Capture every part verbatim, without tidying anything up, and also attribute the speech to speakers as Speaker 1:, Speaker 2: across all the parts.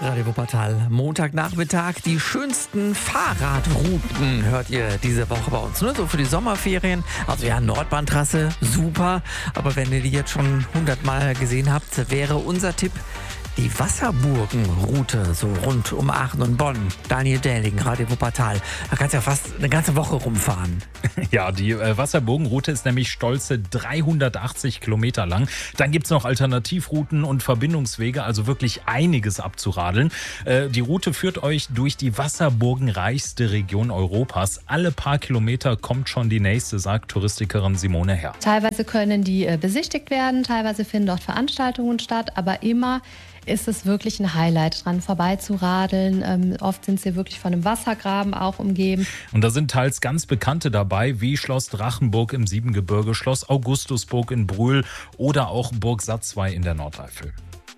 Speaker 1: Radio Wuppertal, Montagnachmittag. Die schönsten Fahrradrouten hört ihr diese Woche bei uns. Ne? So für die Sommerferien. Also ja, Nordbahntrasse, super. Aber wenn ihr die jetzt schon hundertmal gesehen habt, wäre unser Tipp die Wasserburgenroute, so rund um Aachen und Bonn. Daniel Dähling, Radio Wuppertal. Da kannst du ja fast eine ganze Woche rumfahren.
Speaker 2: Ja, die äh, Wasserburgenroute ist nämlich stolze dreihundertachtzig Kilometer lang. Dann gibt es noch Alternativrouten und Verbindungswege, also wirklich einiges abzuradeln. Äh, die Route führt euch durch die wasserburgenreichste Region Europas. Alle paar Kilometer kommt schon die nächste, sagt Touristikerin Simone Herr.
Speaker 3: Teilweise können die äh, besichtigt werden, teilweise finden dort Veranstaltungen statt, aber immer ist es wirklich ein Highlight, dran vorbeizuradeln. Ähm, oft sind sie wirklich von einem Wassergraben auch umgeben.
Speaker 2: Und da sind teils ganz Bekannte dabei, wie Schloss Drachenburg im Siebengebirge, Schloss Augustusburg in Brühl oder auch Burg Satzwey in der Nordeifel.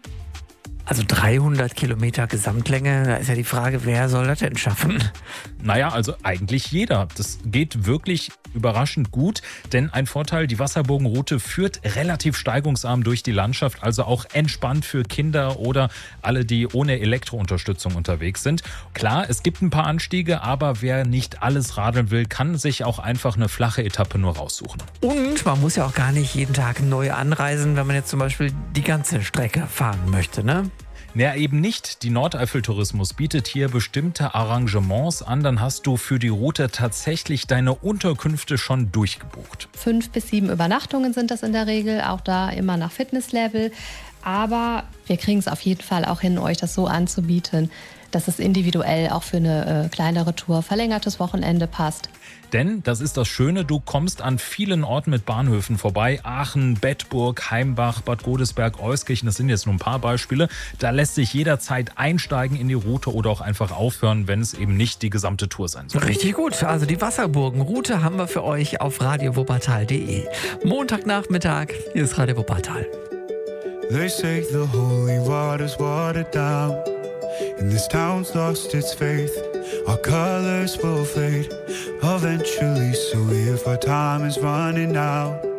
Speaker 1: Also dreihundert Kilometer Gesamtlänge, da ist ja die Frage, wer soll das denn schaffen?
Speaker 2: Naja, also eigentlich jeder. Das geht wirklich überraschend gut, denn ein Vorteil, die Wasserburgenroute führt relativ steigungsarm durch die Landschaft, also auch entspannt für Kinder oder alle, die ohne Elektrounterstützung unterwegs sind. Klar, es gibt ein paar Anstiege, aber wer nicht alles radeln will, kann sich auch einfach eine flache Etappe nur raussuchen.
Speaker 1: Und man muss ja auch gar nicht jeden Tag neu anreisen, wenn man jetzt zum Beispiel die ganze Strecke fahren möchte, ne?
Speaker 2: Ja, eben nicht. Die Nordeifel-Tourismus bietet hier bestimmte Arrangements an. Dann hast du für die Route tatsächlich deine Unterkünfte schon durchgebucht.
Speaker 3: Fünf bis sieben Übernachtungen sind das in der Regel, auch da immer nach Fitnesslevel. Aber wir kriegen es auf jeden Fall auch hin, euch das so anzubieten, dass es individuell auch für eine äh, kleinere Tour, verlängertes Wochenende passt.
Speaker 2: Denn, das ist das Schöne, du kommst an vielen Orten mit Bahnhöfen vorbei. Aachen, Bedburg, Heimbach, Bad Godesberg, Euskirchen, das sind jetzt nur ein paar Beispiele. Da lässt sich jederzeit einsteigen in die Route oder auch einfach aufhören, wenn es eben nicht die gesamte Tour sein soll.
Speaker 1: Richtig gut. Also die Wasserburgenroute haben wir für euch auf radio wuppertal punkt de. Montagnachmittag, hier ist Radio Wuppertal.
Speaker 4: They say the holy water's watered down, and this town's lost its faith. Our colors will fade eventually, so if our time is running out,